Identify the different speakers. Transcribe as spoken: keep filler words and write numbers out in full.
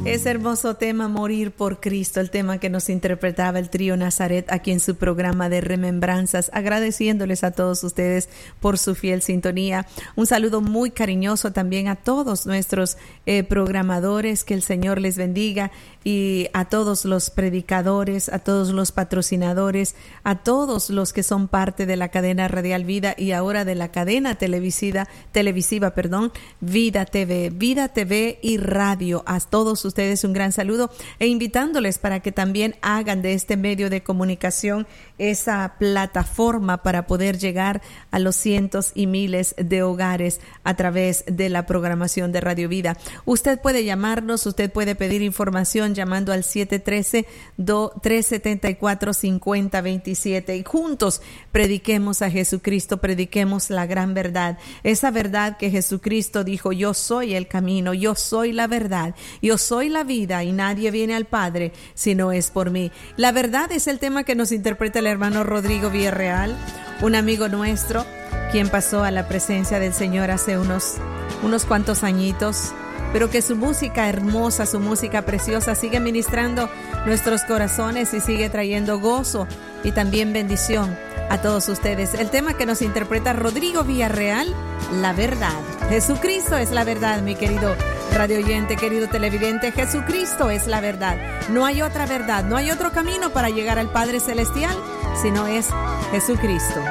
Speaker 1: Ese hermoso tema, Morir por Cristo, el tema que nos interpretaba el trío Nazaret aquí en su programa de Remembranzas, agradeciéndoles a todos ustedes por su fiel sintonía. Un saludo muy cariñoso también a todos nuestros eh, programadores, que el Señor les bendiga, y a todos los predicadores, a todos los patrocinadores, a todos los que son parte de la cadena Radial Vida y ahora de la cadena televisiva, televisiva, perdón, Vida T V, Vida T V y Radio. A todos ustedes un gran saludo e invitándoles para que también hagan de este medio de comunicación esa plataforma para poder llegar a los cientos y miles de hogares a través de la programación de Radio Vida. Usted puede llamarnos, usted puede pedir información llamando al siete uno tres, tres siete cuatro, cinco cero dos siete y juntos prediquemos a Jesucristo, prediquemos la gran verdad, esa verdad que Jesucristo dijo: yo soy el camino, yo soy la verdad, yo soy la vida y nadie viene al Padre si no es por mí. La verdad es el tema que nos interpreta el hermano Rodrigo Villarreal, un amigo nuestro quien pasó a la presencia del Señor hace unos, unos cuantos añitos, pero que su música hermosa, su música preciosa sigue ministrando nuestros corazones y sigue trayendo gozo y también bendición a todos ustedes. El tema que nos interpreta Rodrigo Villarreal, la verdad. Jesucristo es la verdad, mi querido radio oyente, querido televidente. Jesucristo es la verdad. No hay otra verdad, no hay otro camino para llegar al Padre Celestial, sino es Jesucristo.